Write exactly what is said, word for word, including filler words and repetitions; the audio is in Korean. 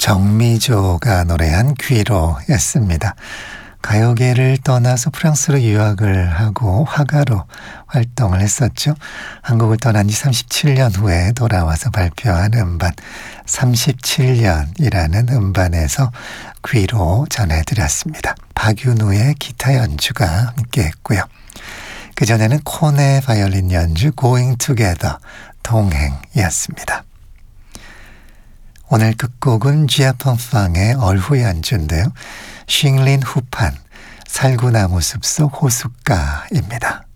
정미조가 노래한 귀로였습니다. 가요계를 떠나서 프랑스로 유학을 하고 화가로 활동을 했었죠. 한국을 떠난 지 삼십칠 년 후에 돌아와서 발표한 음반 삼십칠 년이라는 음반에서 귀로 전해드렸습니다. 박윤우의 기타 연주가 함께했고요. 그전에는 콘의 바이올린 연주 Going Together 동행이었습니다. 오늘 끝곡은 지아펑팡의 얼후 연주인데요. 싱린 후판 살구나무 숲속 호숫가입니다.